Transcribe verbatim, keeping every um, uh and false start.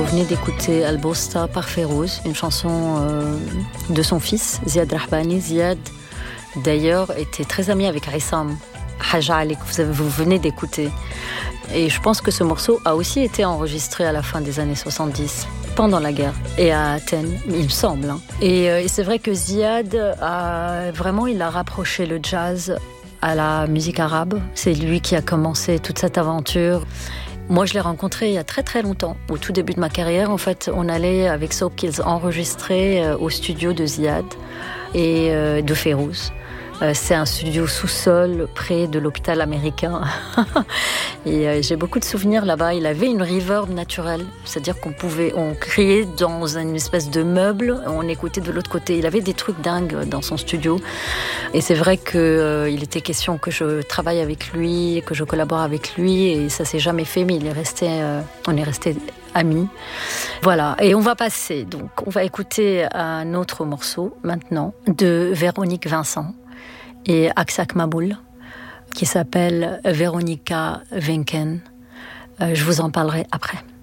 venez d'écouter Al-Bosta par Férouz, une chanson euh, de son fils, Ziad Rahbani. Ziad, d'ailleurs, était très ami avec Issam Haja Ali, que vous, vous venez d'écouter. Et je pense que ce morceau a aussi été enregistré à la fin des années soixante-dix, pendant la guerre, et à Athènes, il me semble. Hein. Et, euh, et c'est vrai que Ziad, a, vraiment, il a rapproché le jazz à la musique arabe. C'est lui qui a commencé toute cette aventure. Moi, je l'ai rencontré il y a très très longtemps. Au tout début de ma carrière, en fait, on allait avec Soap Kills enregistrer euh, au studio de Ziad et euh, de Férouz. Euh, c'est un studio sous-sol près de l'hôpital américain. Et euh, j'ai beaucoup de souvenirs là-bas. Il avait une reverb naturelle, c'est-à-dire qu'on pouvait, on criait dans une espèce de meuble, on écoutait de l'autre côté. Il avait des trucs dingues dans son studio. Et c'est vrai qu'il euh, était question que je travaille avec lui, que je collabore avec lui, et ça s'est jamais fait, mais il est resté, euh, on est resté amis. Voilà. Et on va passer, donc, on va écouter un autre morceau maintenant de Véronique Vincent et Aksak Maboul, qui s'appelle Veronica Wenken. Euh, je vous en parlerai après.